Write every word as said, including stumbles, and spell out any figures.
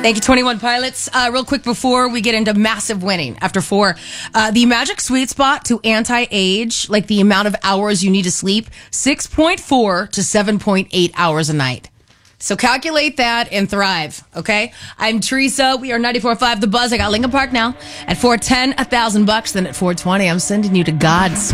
Thank you, twenty-one Pilots. Uh, real quick before we get into massive winning after four, uh, the magic sweet spot to anti-age, like the amount of hours you need to sleep, six point four to seven point eight hours a night. So calculate that and thrive, okay? I'm Teresa. We are ninety-four point five The Buzz. I got Lincoln Park now. At four ten, a thousand bucks. Then at four twenty, I'm sending you to God's